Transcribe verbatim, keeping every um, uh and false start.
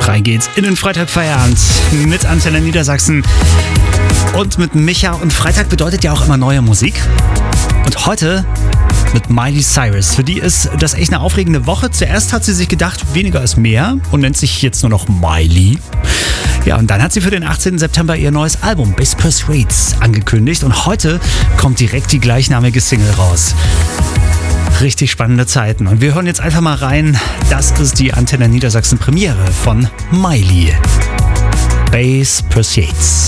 Rein geht's in den Freitagfeierabend mit Antenne Niedersachsen und mit Micha. Und Freitag bedeutet ja auch immer neue Musik. Und heute mit Miley Cyrus. Für die ist das echt eine aufregende Woche. Zuerst hat sie sich gedacht, weniger ist mehr und nennt sich jetzt nur noch Miley. Ja, und dann hat sie für den achtzehnten September ihr neues Album Best Persuades angekündigt. Und heute kommt direkt die gleichnamige Single raus. Richtig spannende Zeiten. Und wir hören jetzt einfach mal rein. Das ist die Antenne Niedersachsen Premiere von Miley. Best Persuades.